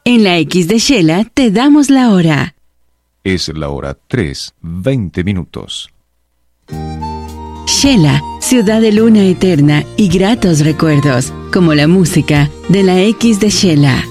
En la X de Shela te damos la hora. Es la hora 3:20. Shela, ciudad de luna eterna y gratos recuerdos, como la música de la X de Shela.